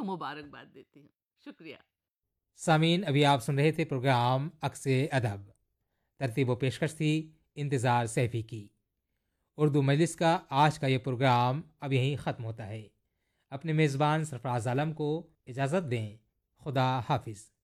मुबारकबाद देती हूँ। शुक्रिया। सामीन, अभी आप सुन रहे थे प्रोग्राम अक्से अदब। तरतीब व पेशकश थी इंतज़ार सैफी की। उर्दू मजलिस का आज का ये प्रोग्राम अब यहीं ख़त्म होता है। अपने मेज़बान सरफराज आलम को इजाज़त दें। खुदा हाफिज़।